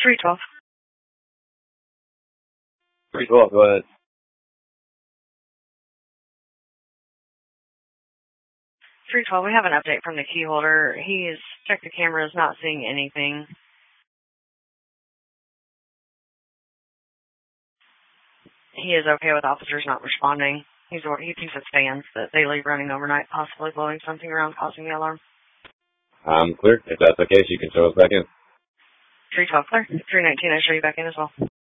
312. 312, go ahead. 312, we have an update from the key holder. He's checked the cameras, not seeing anything. He is okay with officers not responding. He thinks it's fans that they leave running overnight, possibly blowing something around, causing the alarm. I'm clear. If that's the case, you can show us back in. 312 clear. 319, I show you back in as well.